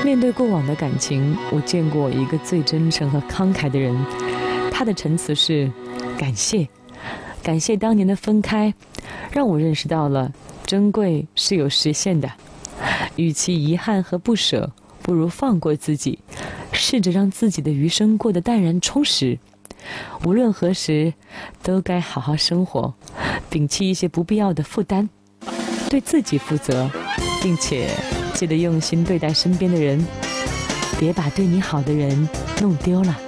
面对过往的感情，我见过一个最真诚和慷慨的人，他的陈词是感谢，感谢当年的分开，让我认识到了珍贵是有时限的，与其遗憾和不舍，不如放过自己，试着让自己的余生过得淡然充实。无论何时，都该好好生活，摒弃一些不必要的负担，对自己负责，并且记得用心对待身边的人，别把对你好的人弄丢了。